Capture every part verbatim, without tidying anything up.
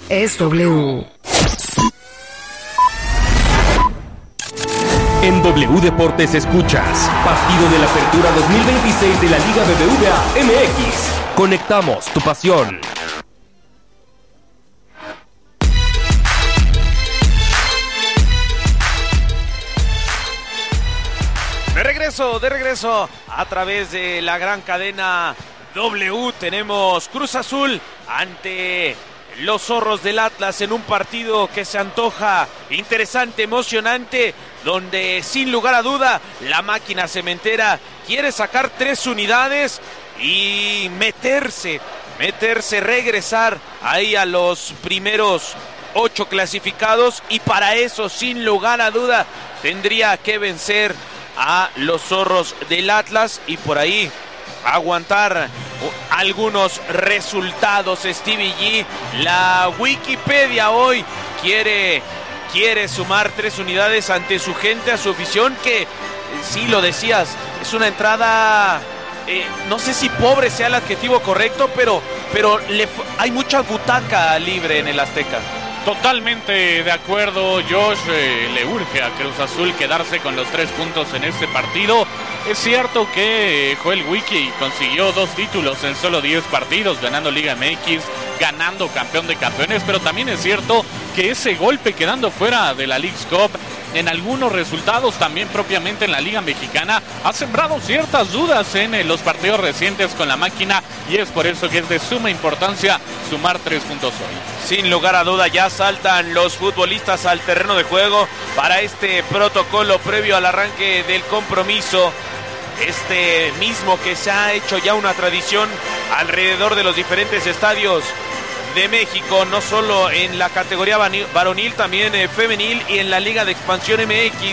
es W. En W Deportes escuchas partido de la Apertura dos mil veintiséis de la Liga B B V A M X. Conectamos tu pasión. De regreso, de regreso a través de la gran cadena W. Tenemos Cruz Azul ante los Zorros del Atlas en un partido que se antoja interesante, emocionante, donde sin lugar a duda la máquina cementera quiere sacar tres unidades y meterse, meterse, regresar ahí a los primeros ocho clasificados, y para eso sin lugar a duda tendría que vencer a los Zorros del Atlas y por ahí aguantar algunos resultados. Stevie G, la Wikipedia hoy quiere, quiere sumar tres unidades ante su gente, a su afición, que sí lo decías, es una entrada, eh, no sé si pobre sea el adjetivo correcto, pero, pero le, hay mucha butaca libre en el Azteca. Totalmente de acuerdo, Josh. Eh, le urge a Cruz Azul quedarse con los tres puntos en este partido. Es cierto que eh, Joel Wiki consiguió dos títulos en solo diez partidos, ganando Liga M X, ganando Campeón de Campeones, pero también es cierto que ese golpe quedando fuera de la Leagues Cup en algunos resultados, también propiamente en la Liga Mexicana, ha sembrado ciertas dudas en eh, los partidos recientes con la máquina, y es por eso que es de suma importancia sumar tres puntos hoy. Sin lugar a duda ya saltan los futbolistas al terreno de juego para este protocolo previo al arranque del compromiso, este mismo que se ha hecho ya una tradición alrededor de los diferentes estadios de México, no solo en la categoría varonil, también eh, femenil y en la Liga de Expansión M X,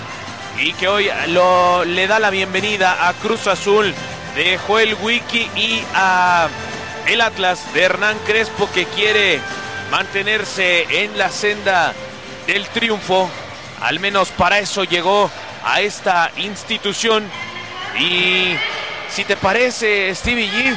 y que hoy lo, le da la bienvenida a Cruz Azul de Joel Wiki y a el Atlas de Hernán Crespo, que quiere mantenerse en la senda del triunfo. Al menos para eso llegó a esta institución. Y si te parece, Stevie G,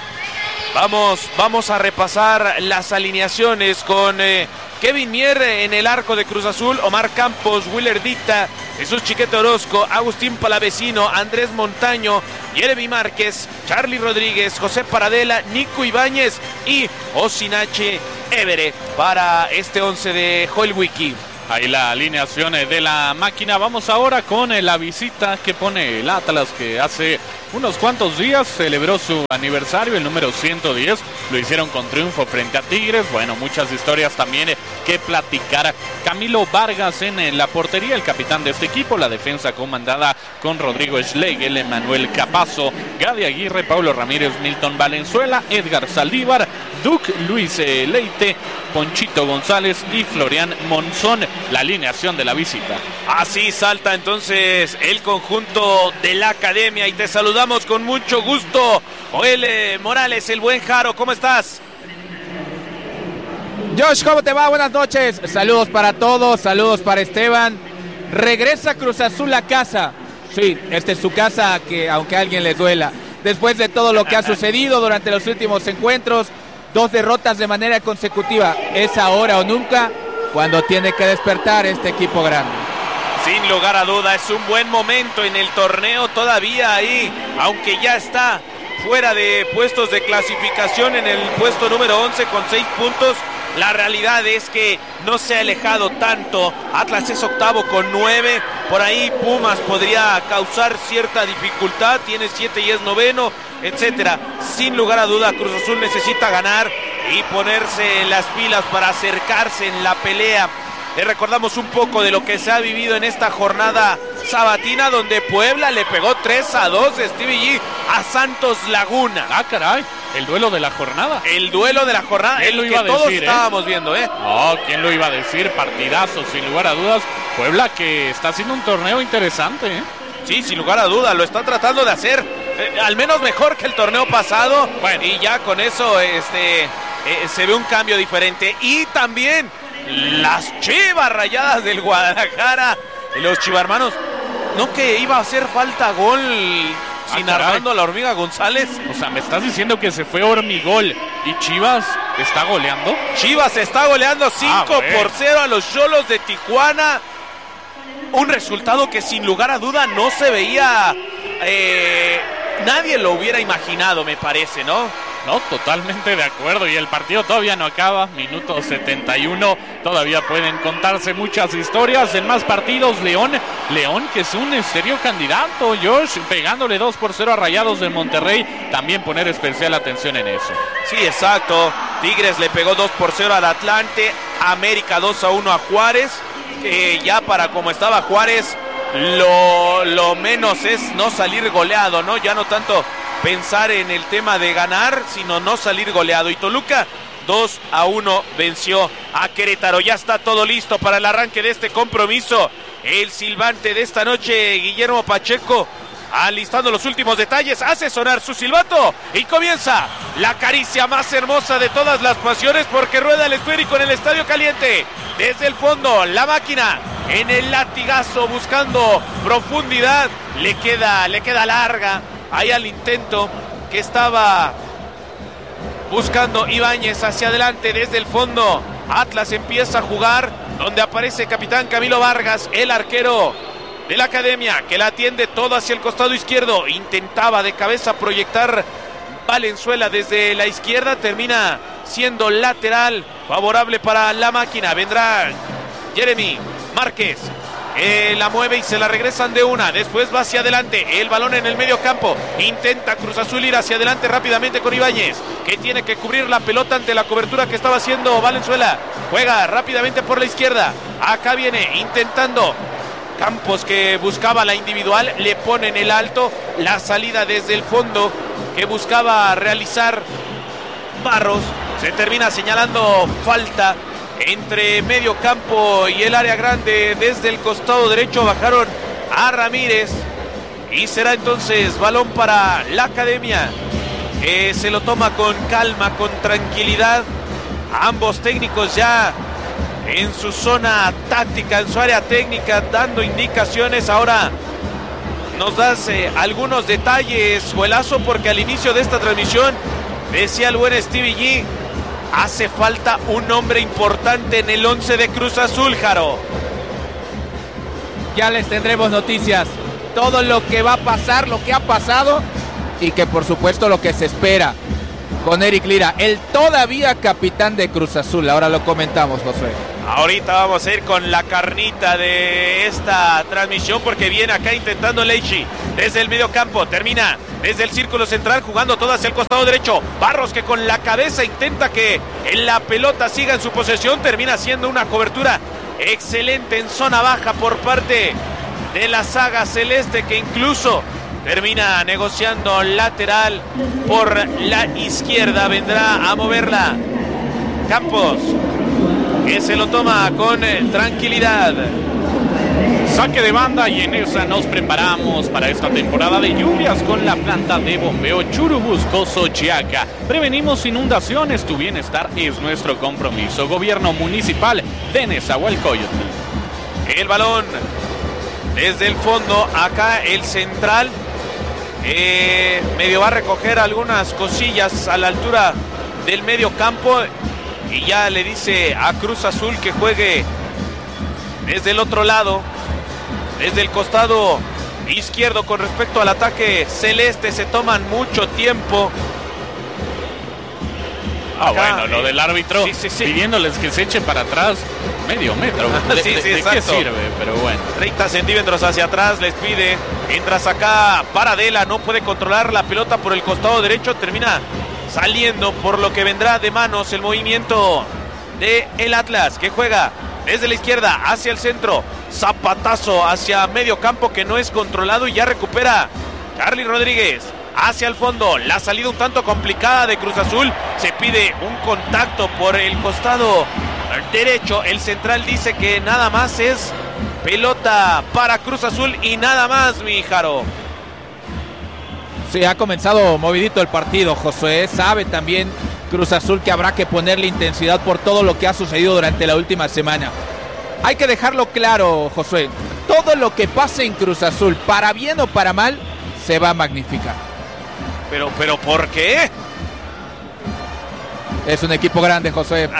Vamos, vamos a repasar las alineaciones con eh, Kevin Mier en el arco de Cruz Azul, Omar Campos, Willer Dicta, Jesús Chiquete Orozco, Agustín Palavecino, Andrés Montaño, Jeremy Márquez, Charlie Rodríguez, José Paradela, Nico Ibáñez y Osinache Évere para este once de Joel Wiki. Ahí la alineación de la máquina. Vamos ahora con la visita que pone el Atlas, que hace unos cuantos días celebró su aniversario, el número ciento diez. Lo hicieron con triunfo frente a Tigres. Bueno, muchas historias también que platicar. Camilo Vargas en la portería, el capitán de este equipo. La defensa comandada con Rodrigo Schlegel, Emanuel Capazo, Gadi Aguirre, Pablo Ramírez, Milton Valenzuela, Edgar Saldívar, Duke Luis Leite, Ponchito González y Florian Monzón. La alineación de la visita. Así salta entonces el conjunto de la academia y te saludamos con mucho gusto, Joel eh, Morales, el buen Jaro. ¿Cómo estás? Josh, ¿cómo te va? Buenas noches. Saludos para todos, saludos para Esteban. Regresa Cruz Azul a casa. Sí, esta es su casa, que aunque a alguien les duela. Después de todo lo que ha sucedido durante los últimos encuentros, dos derrotas de manera consecutiva. Es ahora o nunca cuando tiene que despertar este equipo grande. Sin lugar a duda, es un buen momento en el torneo todavía ahí, aunque ya está fuera de puestos de clasificación en el puesto número once con seis puntos. La realidad es que no se ha alejado tanto. Atlas es octavo con nueve. Por ahí Pumas podría causar cierta dificultad. Tiene siete y es noveno, etcétera. Sin lugar a duda, Cruz Azul necesita ganar y ponerse las pilas para acercarse en la pelea. Le recordamos un poco de lo que se ha vivido en esta jornada sabatina, donde Puebla le pegó tres a dos, Stevie G, a Santos Laguna. Ah, caray, el duelo de la jornada. El duelo de la jornada, el lo que iba a todos decir, estábamos ¿eh? viendo, ¿eh? No, ¿quién lo iba a decir? Partidazo, sin lugar a dudas. Puebla, que está haciendo un torneo interesante, ¿eh? Sí, sin lugar a duda, lo está tratando de hacer eh, al menos mejor que el torneo pasado. Bueno, y ya con eso este, eh, se ve un cambio diferente. Y también las Chivas Rayadas del Guadalajara, los chivarmanos, no que iba a hacer falta gol sin Ah, caray. Armando la Hormiga González. O sea, ¿me estás diciendo que se fue Hormigol y Chivas está goleando? Chivas está goleando cinco Ah, bueno. por cero a los Xolos de Tijuana. Un resultado que sin lugar a duda no se veía, eh, nadie lo hubiera imaginado, me parece, ¿no? No, totalmente de acuerdo. Y el partido todavía no acaba. Minuto setenta y uno. Todavía pueden contarse muchas historias. En más partidos, León. León, que es un serio candidato, Josh. Pegándole dos por cero a Rayados de Monterrey. También poner especial atención en eso. Sí, exacto. Tigres le pegó dos por cero al Atlante. América dos a uno a Juárez. Que ya para como estaba Juárez, lo, lo menos es no salir goleado, ¿no? Ya no tanto pensar en el tema de ganar, sino no salir goleado. Y Toluca dos a uno venció a Querétaro. Ya está todo listo para el arranque de este compromiso. El silbante de esta noche, Guillermo Pacheco, alistando los últimos detalles, hace sonar su silbato y comienza la caricia más hermosa de todas las pasiones, porque rueda el esférico en el Estadio Caliente. Desde el fondo, la máquina en el latigazo buscando profundidad. Le queda, le queda larga ahí al intento que estaba buscando Ibáñez hacia adelante desde el fondo. Atlas empieza a jugar, donde aparece capitán Camilo Vargas, el arquero de la academia, que la atiende todo hacia el costado izquierdo. Intentaba de cabeza proyectar Valenzuela desde la izquierda, termina siendo lateral favorable para la máquina. Vendrá Jeremy Márquez, eh, la mueve y se la regresan de una. Después va hacia adelante, el balón en el medio campo. Intenta Cruz Azul ir hacia adelante rápidamente con Ibáñez, que tiene que cubrir la pelota ante la cobertura que estaba haciendo Valenzuela. Juega rápidamente por la izquierda. Acá viene intentando Campos, que buscaba la individual, le ponen el alto. La salida desde el fondo que buscaba realizar Barros, se termina señalando falta entre medio campo y el área grande. Desde el costado derecho bajaron a Ramírez y será entonces balón para la academia, que se lo toma con calma, con tranquilidad. Ambos técnicos ya en su zona táctica, en su área técnica, dando indicaciones. Ahora nos das eh, algunos detalles, Juelazo, porque al inicio de esta transmisión decía el buen Stevie G, hace falta un hombre importante en el once de Cruz Azul, Jaro. Ya les tendremos noticias, todo lo que va a pasar, lo que ha pasado y que por supuesto lo que se espera con Eric Lira, el todavía capitán de Cruz Azul. Ahora lo comentamos, José. Ahorita vamos a ir con la carnita de esta transmisión, porque viene acá intentando Leishi desde el medio campo, termina desde el círculo central jugando todo hacia el costado derecho. Barros, que con la cabeza intenta que la pelota siga en su posesión, termina siendo una cobertura excelente en zona baja por parte de la saga celeste, que incluso termina negociando lateral por la izquierda. Vendrá a moverla Campos, que se lo toma con tranquilidad. Saque de banda, y en esa nos preparamos para esta temporada de lluvias con la planta de bombeo Churubusco Xochiaca. Prevenimos inundaciones, tu bienestar es nuestro compromiso. Gobierno Municipal de Nezahualcóyotl. El balón desde el fondo, acá el central eh, medio va a recoger algunas cosillas a la altura del medio campo, y ya le dice a Cruz Azul que juegue desde el otro lado, desde el costado izquierdo. Con respecto al ataque celeste, se toman mucho tiempo. Ah, Acá, bueno, lo eh, del árbitro sí, sí, sí. pidiéndoles que se eche para atrás medio metro. ¿De, Sí, de- sí, de qué exacto. sirve? Pero bueno. treinta centímetros hacia atrás les pide. Mientras acá Paradela no puede controlar la pelota por el costado derecho, termina saliendo, por lo que vendrá de manos el movimiento de el Atlas, que juega desde la izquierda hacia el centro. Zapatazo hacia medio campo que no es controlado, y ya recupera Charly Rodríguez hacia el fondo. La salida un tanto complicada de Cruz Azul. Se pide un contacto por el costado derecho. El central dice que nada más es pelota para Cruz Azul y nada más, mi Jaro. Sí, ha comenzado movidito el partido, Josué. Sabe también Cruz Azul que habrá que ponerle intensidad por todo lo que ha sucedido durante la última semana. Hay que dejarlo claro, Josué. Todo lo que pase en Cruz Azul, para bien o para mal, se va a magnificar. Pero, pero, ¿por qué? Es un equipo grande, José.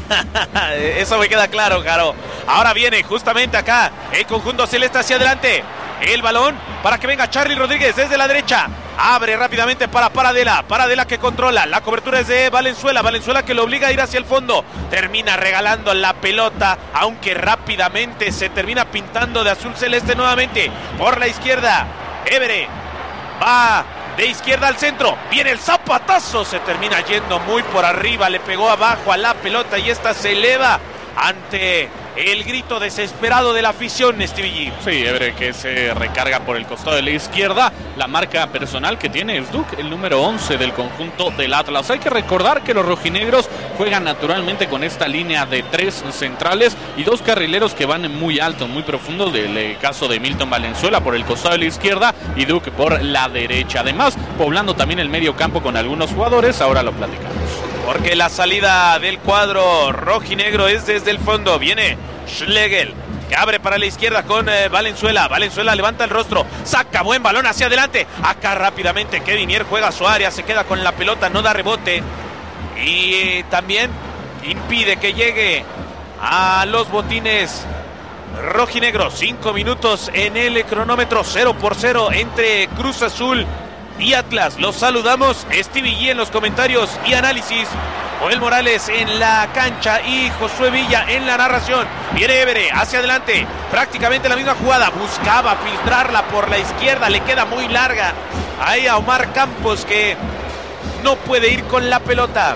Eso me queda claro, Jaro. Ahora viene justamente acá el conjunto celeste hacia adelante. El balón para que venga Charly Rodríguez desde la derecha. Abre rápidamente para Paradela. Paradela que controla. La cobertura es de Valenzuela. Valenzuela que lo obliga a ir hacia el fondo. Termina regalando la pelota, aunque rápidamente se termina pintando de azul celeste nuevamente. Por la izquierda, Évere va de izquierda al centro. Viene el zapatazo. Se termina yendo muy por arriba. Le pegó abajo a la pelota y esta se eleva ante el grito desesperado de la afición, Stevie G. Sí, Évere que se recarga por el costado de la izquierda. La marca personal que tiene es Duke, el número once del conjunto del Atlas. Hay que recordar que los rojinegros juegan naturalmente con esta línea de tres centrales y dos carrileros que van muy alto, muy profundo, del caso de Milton Valenzuela por el costado de la izquierda y Duke por la derecha. Además, poblando también el medio campo con algunos jugadores, ahora lo platicamos. Porque la salida del cuadro rojinegro es desde el fondo. Viene Schlegel, que abre para la izquierda con eh, Valenzuela. Valenzuela levanta el rostro, saca buen balón hacia adelante. Acá rápidamente Kevin Mier juega a su área, se queda con la pelota, no da rebote. Y eh, también impide que llegue a los botines rojinegros. Cinco minutos en el cronómetro, cero por cero entre Cruz Azul y Atlas. Los saludamos, Stevie G en los comentarios y análisis, Joel Morales en la cancha y Josué Villa en la narración. Viene Évere hacia adelante, prácticamente la misma jugada, buscaba filtrarla por la izquierda, le queda muy larga ahí a Omar Campos, que no puede ir con la pelota.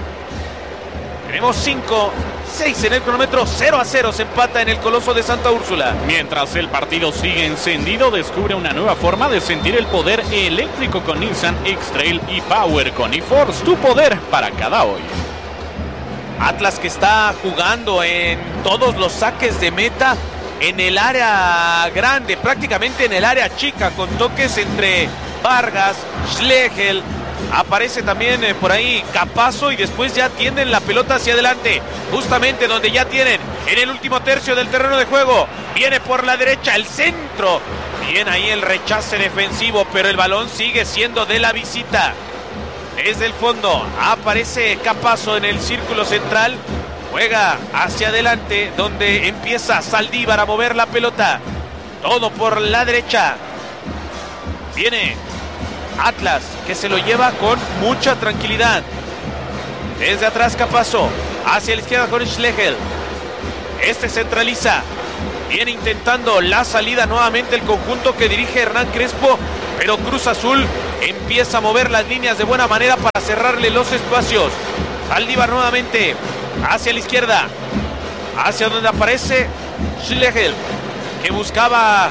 Tenemos cinco, seis en el cronómetro, cero a cero se empata en el Coloso de Santa Úrsula. Mientras el partido sigue encendido, descubre una nueva forma de sentir el poder eléctrico con Nissan X-Trail y Power con eForce, tu poder para cada hoy. Atlas que está jugando en todos los saques de meta en el área grande, prácticamente en el área chica, con toques entre Vargas, Schlegel. Aparece también eh, por ahí Capazo y después ya tienden la pelota hacia adelante, justamente donde ya tienen en el último tercio del terreno de juego. Viene por la derecha el centro, bien ahí el rechace defensivo, pero el balón sigue siendo de la visita. Desde el fondo aparece Capazo en el círculo central, juega hacia adelante donde empieza Saldívar a mover la pelota, todo por la derecha. Viene Atlas, que se lo lleva con mucha tranquilidad. Desde atrás Capazo, hacia la izquierda con Schlegel. Este centraliza. Viene intentando la salida nuevamente el conjunto que dirige Hernán Crespo, pero Cruz Azul empieza a mover las líneas de buena manera para cerrarle los espacios. Saldívar nuevamente, hacia la izquierda, hacia donde aparece Schlegel, que buscaba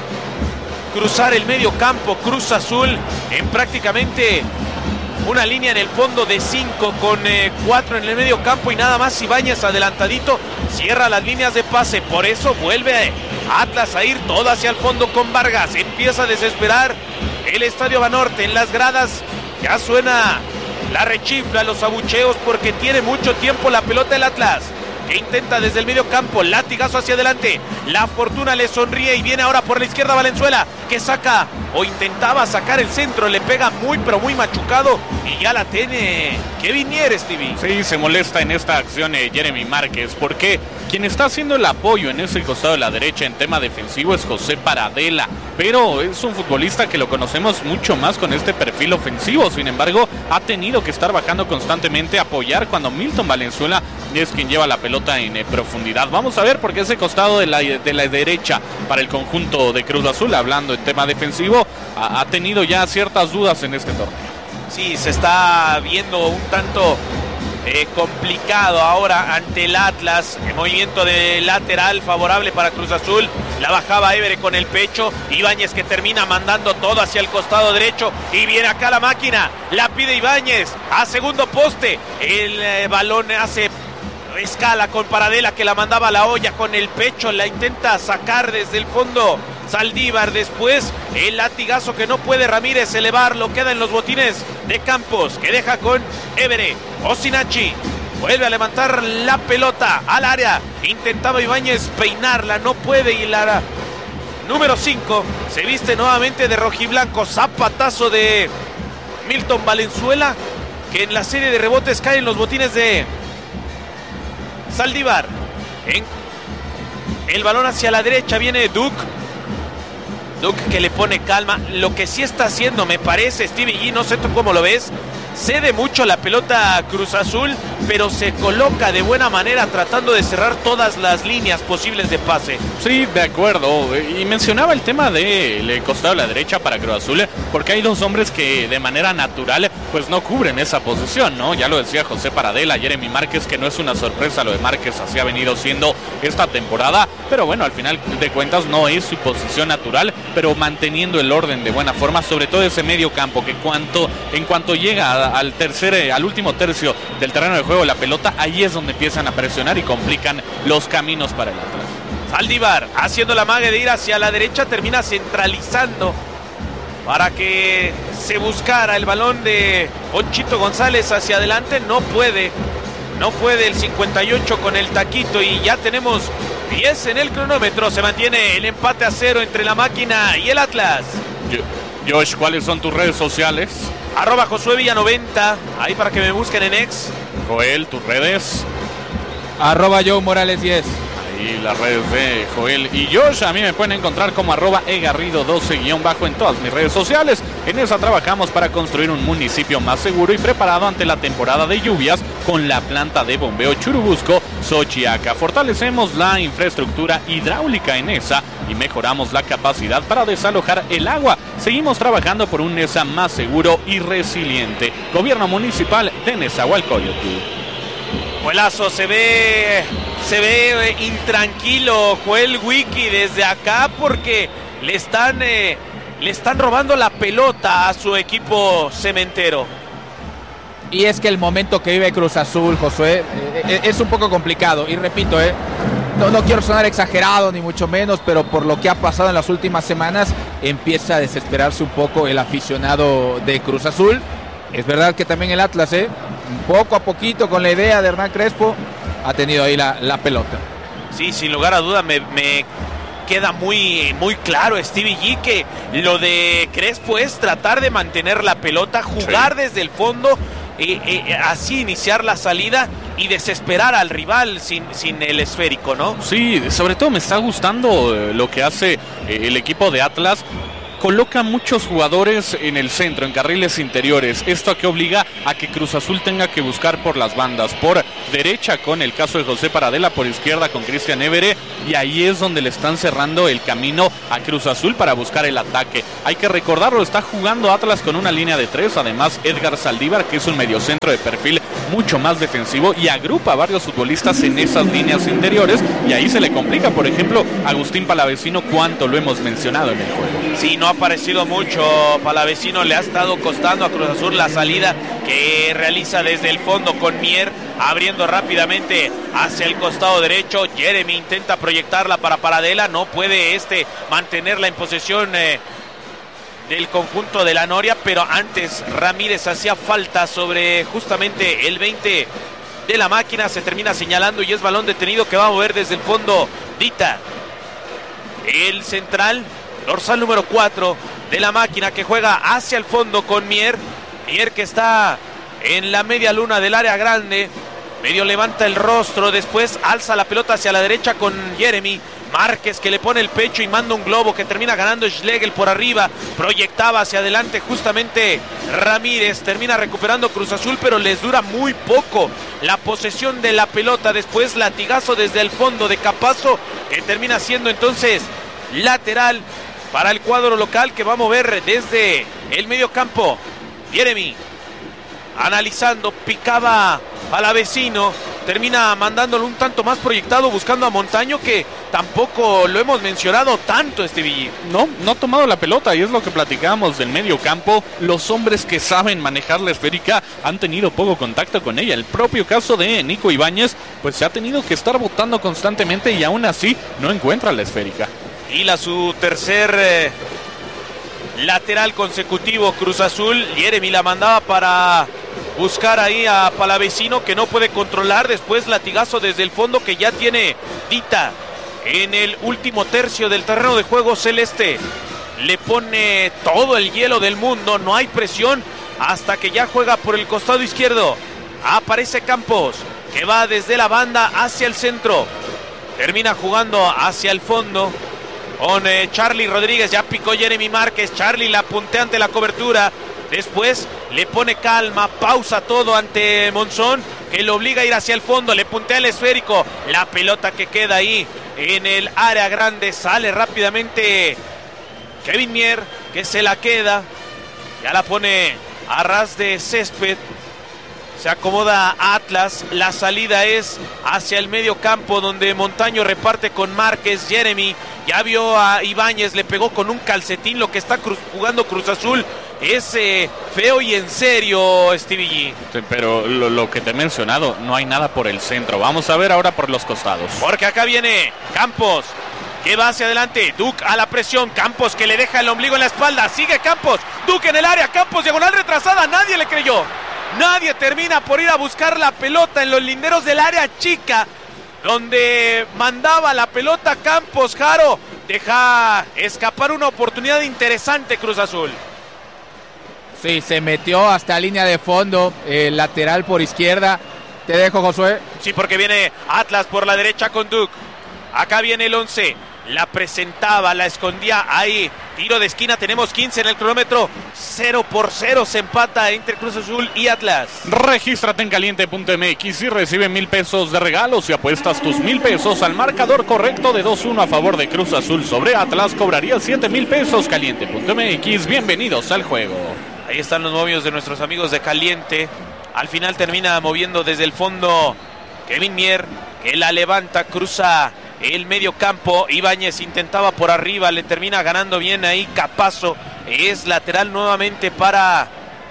cruzar el medio campo. Cruz Azul en prácticamente una línea en el fondo de cinco con eh, cuatro en el medio campo y nada más. Ibáñez adelantadito cierra las líneas de pase, por eso vuelve Atlas a ir todo hacia el fondo con Vargas. Empieza a desesperar el Estadio Banorte. En las gradas ya suena la rechifla, los abucheos, porque tiene mucho tiempo la pelota el Atlas, que intenta desde el medio campo, latigazo hacia adelante. La fortuna le sonríe y viene ahora por la izquierda Valenzuela, que saca o intentaba sacar el centro, le pega muy pero muy machucado y ya la tiene Kevin Mier, Stevie. Sí, se molesta en esta acción eh, Jeremy Márquez, porque quien está haciendo el apoyo en ese costado de la derecha en tema defensivo es José Paradela, pero es un futbolista que lo conocemos mucho más con este perfil ofensivo. Sin embargo, ha tenido que estar bajando constantemente a apoyar cuando Milton Valenzuela es quien lleva la pelota en eh, profundidad. Vamos a ver, porque ese costado de la, de la derecha para el conjunto de Cruz Azul, hablando en tema defensivo, ha, ha tenido ya ciertas dudas en este torneo. Sí, se está viendo un tanto eh, complicado ahora ante el Atlas. El movimiento de lateral favorable para Cruz Azul. La bajaba Évere con el pecho. Ibáñez, que termina mandando todo hacia el costado derecho. Y viene acá la máquina. La pide Ibáñez a segundo poste. El eh, balón hace escala con Paradela, que la mandaba a la olla con el pecho. La intenta sacar desde el fondo Saldívar. Después el latigazo que no puede Ramírez elevarlo. Queda en los botines de Campos, que deja con Évere. Osinachi vuelve a levantar la pelota al área. Intentaba Ibáñez peinarla, no puede y la número cinco, se viste nuevamente de rojiblanco. Zapatazo de Milton Valenzuela, que en la serie de rebotes caen los botines de Saldívar. En el balón hacia la derecha viene Duke. Duke que le pone calma. Lo que sí está haciendo, me parece, Stevie G, no sé tú cómo lo ves, cede mucho la pelota Cruz Azul, pero se coloca de buena manera tratando de cerrar todas las líneas posibles de pase. Sí, de acuerdo. Y mencionaba el tema del costado de la derecha para Cruz Azul, porque hay dos hombres que de manera natural pues no cubren esa posición, ¿no? Ya lo decía José Paradela, Jeremy Márquez, que no es una sorpresa lo de Márquez, así ha venido siendo esta temporada, pero bueno, al final de cuentas no es su posición natural, pero manteniendo el orden de buena forma, sobre todo ese medio campo, que cuanto, en cuanto llega a al tercer, al último tercio del terreno de juego la pelota, ahí es donde empiezan a presionar y complican los caminos para el Atlas. Saldívar haciendo la mague de ir hacia la derecha, termina centralizando para que se buscara el balón de Ponchito González hacia adelante. No puede, no puede el cincuenta y ocho con el taquito, y ya tenemos diez en el cronómetro. Se mantiene el empate a cero entre la máquina y el Atlas. Josh, ¿cuáles son tus redes sociales? Arroba Josué Villa noventa, ahí para que me busquen en X. Joel, tus redes. Arroba Joe Morales diez. Ahí las redes de Joel y Josh. A mí me pueden encontrar como arroba egarrido doce guión bajo en todas mis redes sociales. En esa trabajamos para construir un municipio más seguro y preparado ante la temporada de lluvias con la planta de bombeo Churubusco Xochiaca. Fortalecemos la infraestructura hidráulica en esa y mejoramos la capacidad para desalojar el agua. Seguimos trabajando por un Nesa más seguro y resiliente. Gobierno Municipal de Nezahualcóyotl. Juelazo, se ve, se ve intranquilo Joel Wiki desde acá, porque le están, eh, le están robando la pelota a su equipo cementero. Y es que el momento que vive Cruz Azul, Josué, eh, es un poco complicado. Y repito, eh, no, no quiero sonar exagerado ni mucho menos, pero por lo que ha pasado en las últimas semanas, empieza a desesperarse un poco el aficionado de Cruz Azul. Es verdad que también el Atlas, eh, poco a poquito con la idea de Hernán Crespo, ha tenido ahí la, la pelota. Sí, sin lugar a duda me, me queda muy, muy claro, Stevie G, que lo de Crespo es tratar de mantener la pelota, jugar sí. desde el fondo, eh, eh, así iniciar la salida y desesperar al rival sin, sin el esférico, ¿no? Sí, sobre todo me está gustando eh, lo que hace eh, el equipo de Atlas. Coloca muchos jugadores en el centro, en carriles interiores. Esto que obliga a que Cruz Azul tenga que buscar por las bandas. Por derecha con el caso de José Paradela, por izquierda con Cristian Évere. Y ahí es donde le están cerrando el camino a Cruz Azul para buscar el ataque. Hay que recordarlo, está jugando Atlas con una línea de tres. Además, Edgar Saldívar, que es un mediocentro de perfil mucho más defensivo y agrupa a varios futbolistas en esas líneas interiores. Y ahí se le complica, por ejemplo, Agustín Palavecino, cuánto lo hemos mencionado en el juego. Sí, no ha aparecido mucho Palavecino, le ha estado costando a Cruz Azul la salida que realiza desde el fondo con Mier, abriendo rápidamente hacia el costado derecho. Jeremy intenta proyectarla para Paradela, no puede este mantenerla en posesión eh, del conjunto de la Noria, pero antes Ramírez hacía falta sobre justamente el veinte de la máquina, se termina señalando y es balón detenido que va a mover desde el fondo Dita. El central, dorsal número cuatro de la máquina, que juega hacia el fondo con Mier. Mier que está en la media luna del área grande, medio levanta el rostro, después alza la pelota hacia la derecha con Jeremy Márquez, que le pone el pecho y manda un globo que termina ganando Schlegel por arriba. Proyectaba hacia adelante justamente Ramírez, termina recuperando Cruz Azul, pero les dura muy poco la posesión de la pelota. Después latigazo desde el fondo de Capazo, que termina siendo entonces lateral para el cuadro local, que va a mover desde el medio campo. Jeremy analizando, picaba Palavecino, termina mandándolo un tanto más proyectado, buscando a Montaño, que tampoco lo hemos mencionado tanto, este Villi. No, no ha tomado la pelota, y es lo que platicábamos del medio campo. Los hombres que saben manejar la esférica han tenido poco contacto con ella. El propio caso de Nico Ibáñez, pues se ha tenido que estar botando constantemente y aún así no encuentra la esférica. Y la su tercer eh, lateral consecutivo Cruz Azul. Jeremy la mandaba para buscar ahí a Palavecino, que no puede controlar. Después latigazo desde el fondo que ya tiene Dita. en el último tercio del terreno de juego celeste. Le pone todo el hielo del mundo, no hay presión hasta que ya juega por el costado izquierdo. Aparece Campos, que va desde la banda hacia el centro. Termina jugando hacia el fondo con eh, Charlie Rodríguez. Ya picó Jeremy Márquez. Charlie la puntea ante la cobertura. Después le pone calma, pausa todo ante Monzón, que lo obliga a ir hacia el fondo. Le puntea el esférico. La pelota que queda ahí en el área grande. Sale rápidamente Kevin Mier, que se la queda. Ya la pone a ras de césped. Se acomoda Atlas. La salida es hacia el medio campo, donde Montaño reparte con Márquez. Jeremy ya vio a Ibáñez, le pegó con un calcetín. Lo que está cruz, jugando Cruz Azul es eh, feo y en serio, Stevie G. Sí, pero lo, lo que te he mencionado, no hay nada por el centro. Vamos a ver ahora por los costados. Porque acá viene Campos, que va hacia adelante. Duke a la presión. Campos, que le deja el ombligo en la espalda. Sigue Campos. Duke en el área. Campos, diagonal retrasada. Nadie le creyó. Nadie termina por ir a buscar la pelota en los linderos del área chica, donde mandaba la pelota Campos. Jaro deja escapar una oportunidad interesante Cruz Azul. Sí, se metió hasta línea de fondo, el lateral por izquierda. Te dejo, Josué. Sí, porque viene Atlas por la derecha con Duke. Acá viene el once. La presentaba, la escondía ahí. Tiro de esquina, tenemos quince en el cronómetro. cero por cero se empata entre Cruz Azul y Atlas. Regístrate en caliente punto m x y recibe mil pesos de regalos. Si apuestas tus mil pesos al marcador correcto de dos uno a favor de Cruz Azul sobre Atlas, cobrarías siete mil pesos. Caliente punto m x, bienvenidos al juego. Ahí están los movios de nuestros amigos de Caliente. Al final termina moviendo desde el fondo Kevin Mier, que la levanta, cruza el medio campo. Ibáñez intentaba por arriba, le termina ganando bien ahí Capazo. Es lateral nuevamente para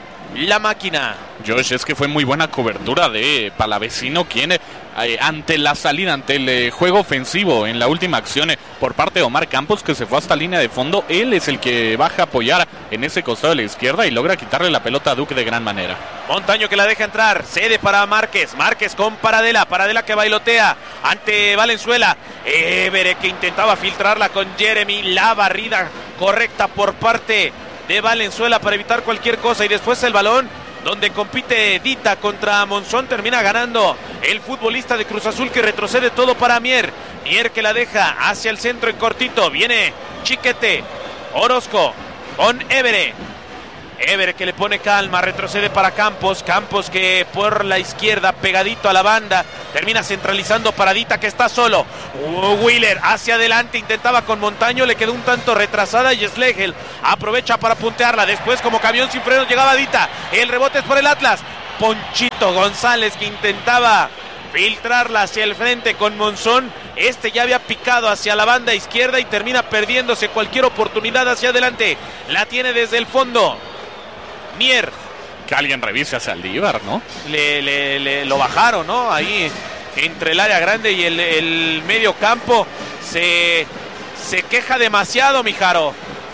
la máquina. Josh, es que fue muy buena cobertura de Palavecino, quien eh, ante la salida, ante el eh, juego ofensivo en la última acción eh, por parte de Omar Campos, que se fue hasta línea de fondo, él es el que baja a apoyar en ese costado de la izquierda y logra quitarle la pelota a Duque de gran manera. Montaño, que la deja entrar, cede para Márquez. Márquez con Paradela, Paradela que bailotea ante Valenzuela. Évere, que intentaba filtrarla con Jeremy. La barrida correcta por parte de Valenzuela para evitar cualquier cosa, y después el balón donde compite Dita contra Monzón. Termina ganando el futbolista de Cruz Azul, que retrocede todo para Mier. Mier, que la deja hacia el centro en cortito. Viene Chiquete. Orozco con Évere. Évere, que le pone calma, retrocede para Campos. Campos, que por la izquierda, pegadito a la banda, termina centralizando para Dita, que está solo. uh, Wheeler hacia adelante, intentaba con Montaño, le quedó un tanto retrasada y Schlegel aprovecha para puntearla. Después, como camión sin frenos, llegaba Dita. El rebote es por el Atlas. Ponchito González, que intentaba filtrarla hacia el frente con Monzón. Este ya había picado hacia la banda izquierda y termina perdiéndose cualquier oportunidad hacia adelante. La tiene desde el fondo Mier. Que alguien revise a Saldívar, ¿no? Le, le, le lo bajaron, ¿no? Ahí entre el área grande y el, el medio campo. Se, se queja demasiado, Mijaro.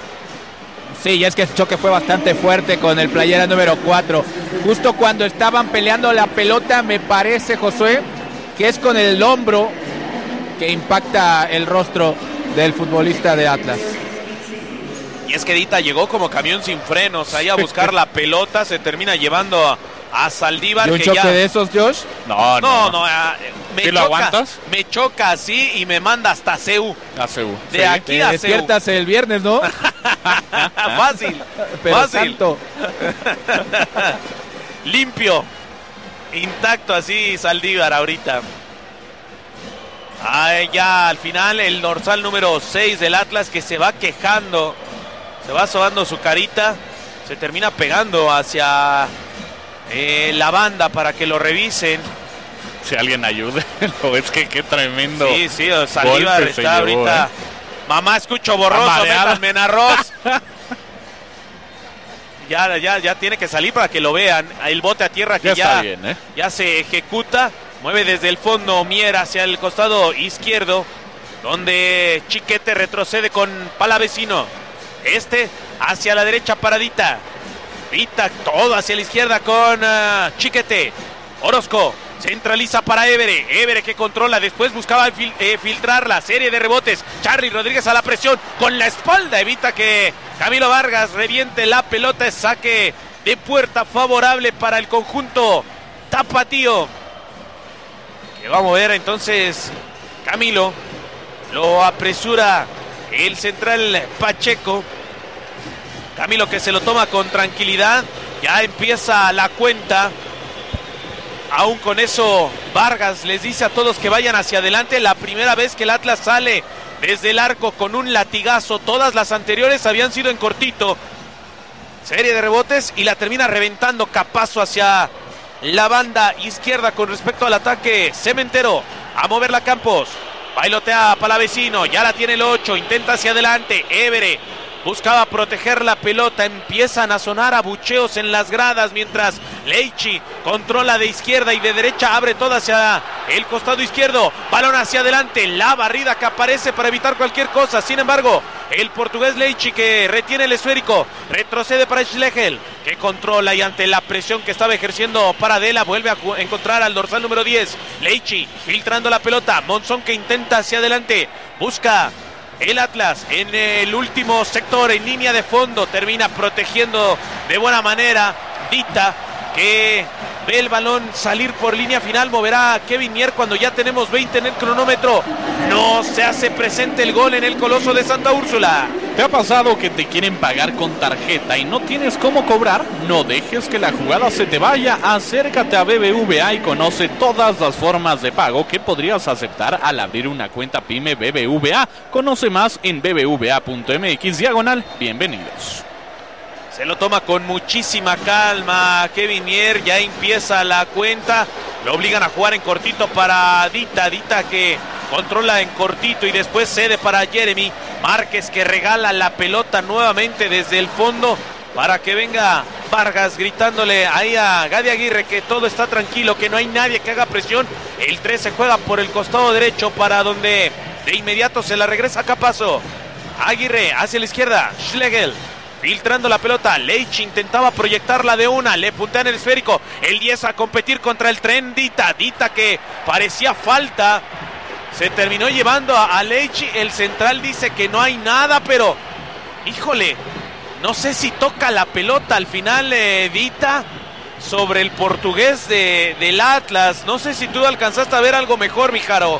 Sí, y es que el choque fue bastante fuerte con el playera número cuatro. Justo cuando estaban peleando la pelota, me parece, Josué, que es con el hombro que impacta el rostro del futbolista de Atlas. Y es que Dita llegó como camión sin frenos ahí a buscar la pelota, se termina llevando a, a Saldívar. ¿Y un que choque ya... de esos, Josh? No, No, no. no, uh, me ¿Sí choca, lo aguantas? Me choca así y me manda hasta C U. A C U. De Sí. aquí Te a C U. despiertas el viernes, ¿no? Fácil, Pero fácil. santo. Limpio, intacto así Saldívar ahorita. Ay, ya al final el dorsal número seis del Atlas, que se va quejando, se va sobando su carita, se termina pegando hacia eh, la banda para que lo revisen. Si alguien ayude, es que qué tremendo. Sí, sí, Saldívar golpe se está llevó, ahorita. ¿eh? Mamá, escucho borroso, Mareada. métanme en arroz. ya, ya, ya tiene que salir para que lo vean. El bote a tierra que Ya ya, está bien, ¿eh? ya se ejecuta. Mueve desde el fondo Mier hacia el costado izquierdo, donde Chiquete retrocede con Palavecino. Este hacia la derecha para Dita. Dita todo hacia la izquierda con uh, Chiquete. Orozco Centraliza para Évere. Évere que controla. Después buscaba fil- eh, filtrar la serie de rebotes. Charly Rodríguez a la presión. Con la espalda evita que Camilo Vargas reviente la pelota. Es saque de puerta favorable para el conjunto tapatío. Que va a mover entonces Camilo. Lo apresura el central Pacheco. Camilo que se lo toma con tranquilidad. Ya empieza la cuenta. Aún con eso, Vargas les dice a todos que vayan hacia adelante. La primera vez que el Atlas sale desde el arco con un latigazo. Todas las anteriores habían sido en cortito. Serie de rebotes y la termina reventando Capazo hacia la banda izquierda con respecto al ataque. Cementero a moverla Campos. Bailotea a Palavecino. Ya la tiene el ocho. Intenta hacia adelante. Évere buscaba proteger la pelota. Empiezan a sonar abucheos en las gradas mientras Leichi controla de izquierda y de derecha. Abre toda hacia el costado izquierdo. Balón hacia adelante. La barrida que aparece para evitar cualquier cosa. Sin embargo, el portugués Leichi que retiene el esférico. Retrocede para Schlegel que controla y ante la presión que estaba ejerciendo Paradela vuelve a encontrar al dorsal número diez. Leichi filtrando la pelota. Monzón que intenta hacia adelante. Busca el Atlas en el último sector, en línea de fondo, termina protegiendo de buena manera Dita, que ve el balón salir por línea final. Moverá a Kevin Mier cuando ya tenemos veinte en el cronómetro. No se hace presente el gol en el Coloso de Santa Úrsula. ¿Te ha pasado que te quieren pagar con tarjeta y no tienes cómo cobrar? No dejes que la jugada se te vaya. Acércate a B B V A y conoce todas las formas de pago que podrías aceptar al abrir una cuenta PYME B B V A. Conoce más en b b v a punto m x diagonal. Bienvenidos. Se lo toma con muchísima calma Kevin Mier, ya empieza la cuenta. Lo obligan a jugar en cortito para Dita. Dita que controla en cortito y después cede para Jeremy. Márquez que regala la pelota nuevamente desde el fondo para que venga Vargas gritándole ahí a Gadi Aguirre que todo está tranquilo, que no hay nadie que haga presión. El tres se juega por el costado derecho para donde de inmediato se la regresa Capazo. Aguirre hacia la izquierda. Schlegel filtrando la pelota. Leichi intentaba proyectarla de una. Le puntean el esférico. El diez a competir contra el tren Dita. Dita que parecía falta. Se terminó llevando a, a Leichi. El central dice que no hay nada, pero híjole, no sé si toca la pelota al final eh, Dita sobre el portugués de, del Atlas. No sé si tú alcanzaste a ver algo mejor, Mijaro.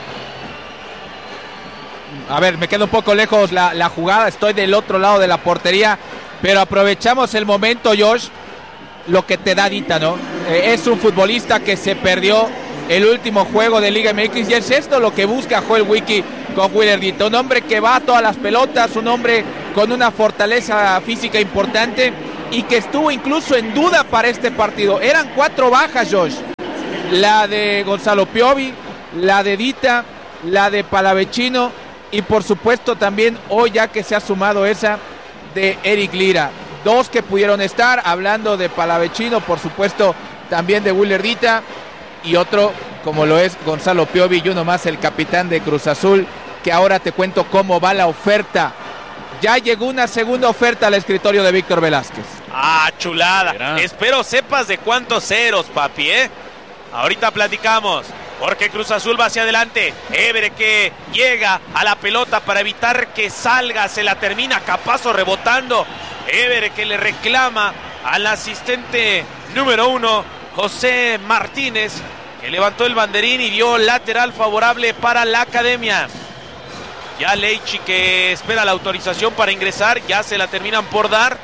A ver, me quedo un poco lejos la, la jugada. Estoy del otro lado de la portería. Pero aprovechamos el momento, Josh, lo que te da Dita, ¿no? Eh, es un futbolista que se perdió el último juego de Liga M X y es esto lo que busca Joel Wiki con Willer Dita. Un hombre que va a todas las pelotas, un hombre con una fortaleza física importante y que estuvo incluso en duda para este partido. Eran cuatro bajas, Josh. La de Gonzalo Piovi, la de Dita, la de Palavecino y por supuesto también hoy ya que se ha sumado esa de Eric Lira. Dos que pudieron estar, hablando de Palavecino, por supuesto también de Willer Dita y otro como lo es Gonzalo Piovi y uno más el capitán de Cruz Azul, que ahora te cuento cómo va la oferta. Ya llegó una segunda oferta al escritorio de Víctor Velázquez. Ah, chulada. Mira. Espero sepas de cuántos ceros, papi, ¿eh? Ahorita platicamos. Porque Cruz Azul va hacia adelante. Évere que llega a la pelota para evitar que salga. Se la termina Capazo rebotando. Évere que le reclama al asistente número uno, José Martínez, que levantó el banderín y dio lateral favorable para la academia. Ya Leichi que espera la autorización para ingresar. Ya se la terminan por dar.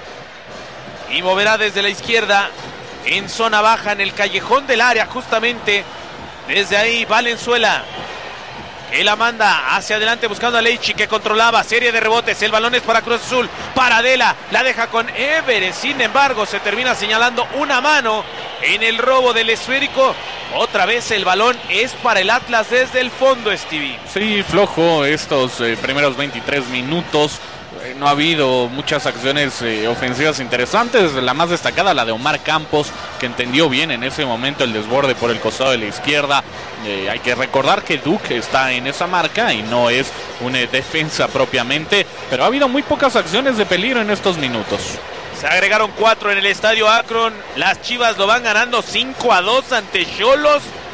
Y moverá desde la izquierda en zona baja, en el callejón del área justamente. Desde ahí Valenzuela, que la manda hacia adelante buscando a Leichi, que controlaba, serie de rebotes, el balón es para Cruz Azul, Paradela, la deja con Évere, sin embargo se termina señalando una mano en el robo del esférico. Otra vez el balón es para el Atlas desde el fondo, Stevie. Sí, flojo estos eh, primeros veintitrés minutos. Eh, no ha habido muchas acciones eh, ofensivas interesantes. La más destacada, la de Omar Campos, que entendió bien en ese momento el desborde por el costado de la izquierda. Eh, hay que recordar que Duke está en esa marca y no es una defensa propiamente, pero ha habido muy pocas acciones de peligro en estos minutos. Se agregaron cuatro en el estadio Akron. Las Chivas lo van ganando cinco a dos ante Xolos.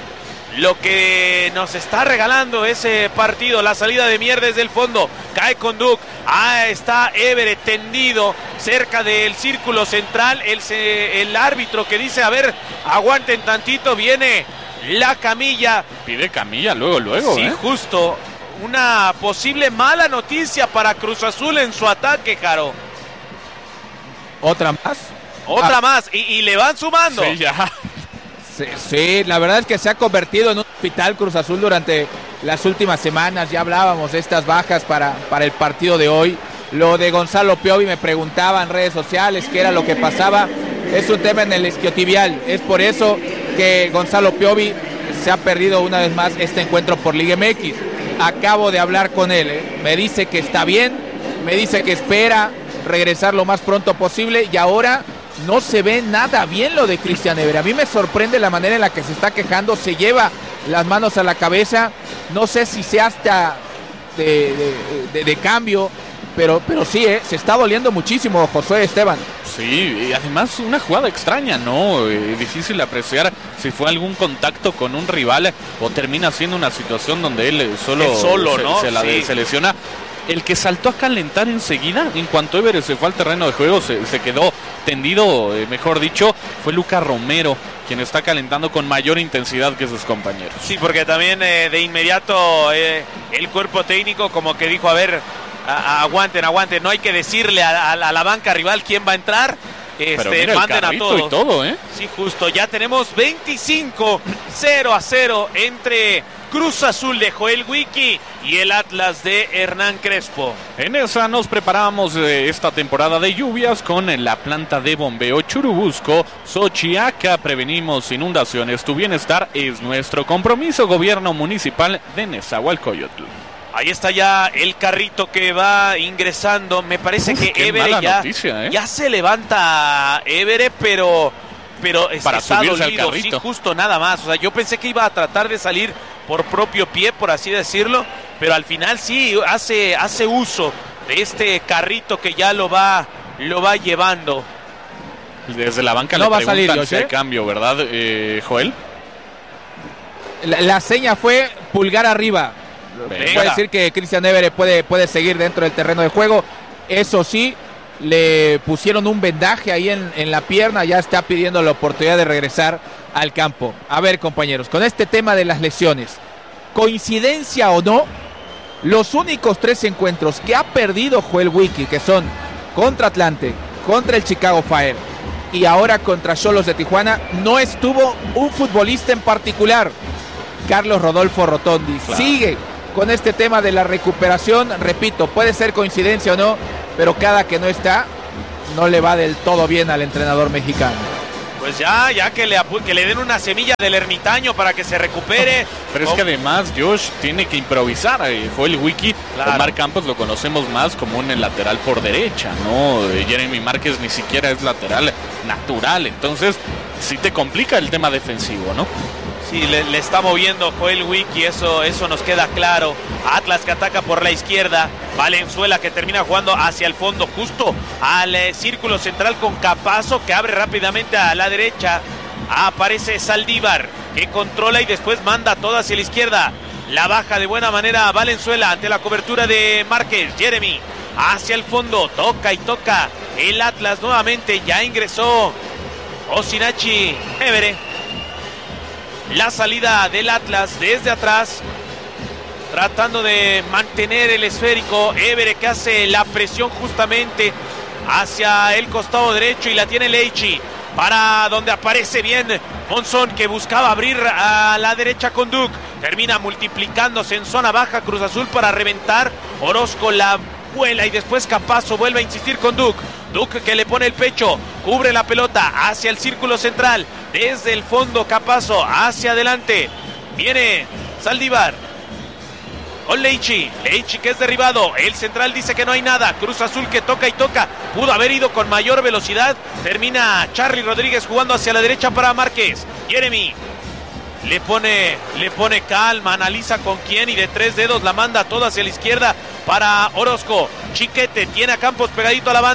lo que nos está regalando ese partido. La salida de Mier desde el fondo, cae con Duke, ah, está Everett tendido cerca del círculo central, el, el árbitro que dice, a ver, aguanten tantito, viene la camilla. Pide camilla luego, luego. Sí, ¿eh? justo, una posible mala noticia para Cruz Azul en su ataque, Jaro. ¿Otra más? Otra ah. más, y, y le van sumando. Sí, ya. Sí, sí, la verdad es que se ha convertido en un hospital Cruz Azul durante las últimas semanas. Ya hablábamos de estas bajas para, para el partido de hoy. Lo de Gonzalo Piovi, me preguntaba en redes sociales qué era lo que pasaba. Es un tema en el isquiotibial. Es por eso que Gonzalo Piovi se ha perdido una vez más este encuentro por Liga M X. Acabo de hablar con él, ¿eh? Me dice que está bien, me dice que espera regresar lo más pronto posible y ahora no se ve nada bien lo de Cristian Everett. A mí me sorprende la manera en la que se está quejando, se lleva las manos a la cabeza, no sé si sea hasta de, de, de, de cambio, pero, pero sí, ¿eh? Se está doliendo muchísimo Josué Esteban. Sí, y además una jugada extraña, ¿no? Eh, difícil apreciar si fue algún contacto con un rival o termina siendo una situación donde él solo, es solo se, ¿no? se, la, sí. se lesiona. El que saltó a calentar enseguida, en cuanto Everett se fue al terreno de juego, se, se quedó tendido, eh, mejor dicho, fue Lucas Romero, quien está calentando con mayor intensidad que sus compañeros. Sí, porque también eh, de inmediato eh, el cuerpo técnico como que dijo, a ver, a, a, aguanten, aguanten, no hay que decirle a, a, a la banca rival quién va a entrar. Este, Pero mira, manden el a todos. y todo, ¿eh? Sí, justo, ya tenemos veinticinco cero a cero entre Cruz Azul de Joel Wiki y el Atlas de Hernán Crespo. En esa nos preparamos eh, esta temporada de lluvias con la planta de bombeo Churubusco, Xochiaca. Prevenimos inundaciones. Tu bienestar es nuestro compromiso. Gobierno Municipal de Nezahualcóyotl. Ahí está ya el carrito que va ingresando. Me parece Uf, que Everett ya, noticia, ¿eh? ya se levanta Everett, pero, pero Para está subirse al dolido, carrito. sí, justo nada más. O sea, yo pensé que iba a tratar de salir por propio pie, por así decirlo, pero al final sí hace, hace uso de este carrito que ya lo va, lo va llevando. Desde la banca No le va a preguntan salir, si hay José. cambio, ¿verdad, eh, Joel? La, la seña fue pulgar arriba. Venga. Puede decir que Cristian Everett puede, puede seguir dentro del terreno de juego. Eso sí, le pusieron un vendaje ahí en, en la pierna, ya está pidiendo la oportunidad de regresar al campo. A ver, compañeros, con este tema de las lesiones, coincidencia o no, los únicos tres encuentros que ha perdido Joel Wiki, que son contra Atlante, contra el Chicago Fire y ahora contra Xolos de Tijuana, no estuvo un futbolista en particular, Carlos Rodolfo Rotondi. Claro. Sigue con este tema de la recuperación, repito, puede ser coincidencia o no, pero cada que no está, no le va del todo bien al entrenador mexicano. Pues ya, ya que le, apu- que le den una semilla del ermitaño para que se recupere. Pero es que además Josh tiene que improvisar. eh, Joel Wiki, Claro. Omar Campos lo conocemos más como un lateral por derecha, ¿no? Eh, Jeremy Márquez ni siquiera es lateral natural, entonces sí te complica el tema defensivo, ¿no? Sí, le, le está moviendo Joel Wiki, eso, eso nos queda claro. Atlas que ataca por la izquierda, Valenzuela que termina jugando hacia el fondo, justo al eh, círculo central con Capazo que abre rápidamente a la derecha. Aparece Saldívar que controla y después manda todo hacia la izquierda. La baja de buena manera a Valenzuela ante la cobertura de Márquez. Jeremy hacia el fondo, toca y toca el Atlas nuevamente, ya ingresó Osinachi Everett. La salida del Atlas desde atrás, tratando de mantener el esférico. Everett que hace la presión justamente hacia el costado derecho y la tiene Leichi, para donde aparece bien Monzón, que buscaba abrir a la derecha con Duke. Termina multiplicándose en zona baja Cruz Azul para reventar. Orozco la vuela y después Capazo vuelve a insistir con Duke. Duke que le pone el pecho, cubre la pelota hacia el círculo central. Desde el fondo Capazo hacia adelante. Viene Saldívar. Con Leichi, Leichi que es derribado, el central dice que no hay nada, Cruz Azul que toca y toca, pudo haber ido con mayor velocidad, termina Charly Rodríguez jugando hacia la derecha para Márquez. Jeremy le pone, le pone calma, analiza con quién y de tres dedos la manda toda hacia la izquierda para Orozco. Chiquete tiene a Campos pegadito a la banda,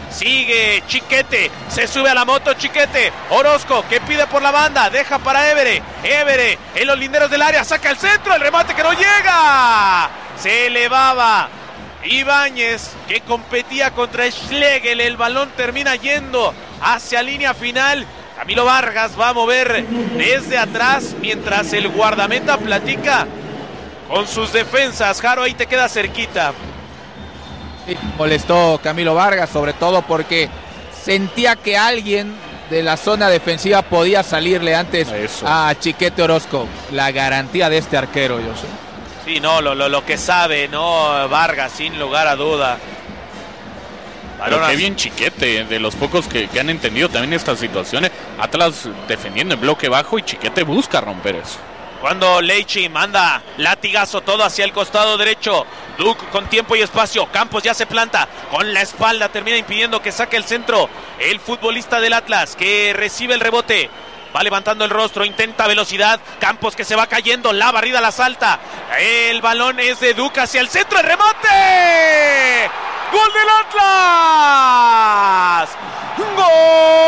Sigue Chiquete, se sube a la moto Chiquete. Orozco que pide por la banda, deja para Évere. Évere en los linderos del área, saca el centro, el remate que no llega. Se elevaba Ibáñez, que competía contra Schlegel. El balón termina yendo hacia línea final. Camilo Vargas va a mover desde atrás mientras el guardameta platica con sus defensas. Jaro, ahí te queda cerquita. Sí, molestó Camilo Vargas, sobre todo porque sentía que alguien de la zona defensiva podía salirle antes Eso. a Chiquete Orozco. La garantía de este arquero, yo sé. Sí, no, lo, lo, lo que sabe, ¿no? Vargas, sin lugar a duda. Pero qué bien Chiquete, de los pocos que, que han entendido también estas situaciones. Atlas defendiendo en bloque bajo y Chiquete busca romper eso. Cuando Leichi manda latigazo todo hacia el costado derecho. Duke con tiempo y espacio. Campos ya se planta con la espalda. Termina impidiendo que saque el centro el futbolista del Atlas, que recibe el rebote. Va levantando el rostro, intenta velocidad. Campos que se va cayendo, la barrida la salta. El balón es de Duke hacia el centro. ¡El remate! ¡Gol del Atlas! ¡Gol!